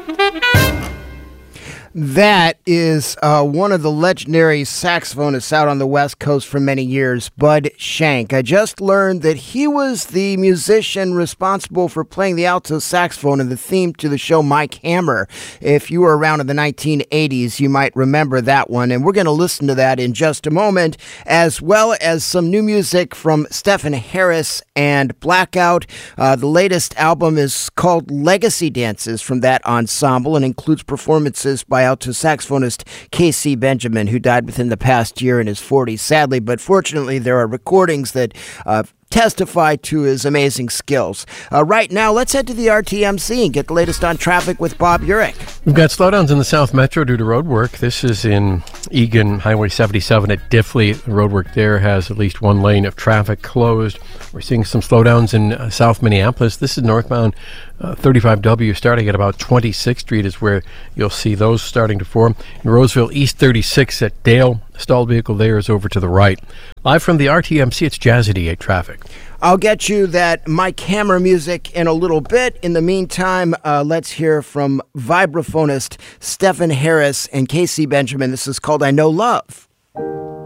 That is one of the legendary saxophonists out on the West Coast for many years, Bud Shank. I just learned that he was the musician responsible for playing the alto saxophone in the theme to the show Mike Hammer. If you were around in the 1980s, you might remember that one, and we're going to listen to that in just a moment, as well as some new music from Stephen Harris and Blackout. The latest album is called Legacy Dances from that ensemble and includes performances by alto saxophonist Casey Benjamin, who died within the past year in his 40s, sadly, but fortunately there are recordings that testify to his amazing skills. Right now, let's head to the RTMC and get the latest on traffic with Bob Urich. We've got slowdowns in the South Metro due to road work. This is in Egan, Highway 77 at Diffley. The road work there has at least one lane of traffic closed. We're seeing some slowdowns in South Minneapolis. This is northbound 35W starting at about 26th Street is where you'll see those starting to form. In Roseville, East 36 at Dale. Stalled vehicle there is over to the right. Live from the RTMC, it's Jazz 88 traffic. I'll get you that Mike Hammer music in a little bit. In the meantime, let's hear from vibraphonist Stephen Harris and Casey Benjamin. This is called I Know Love.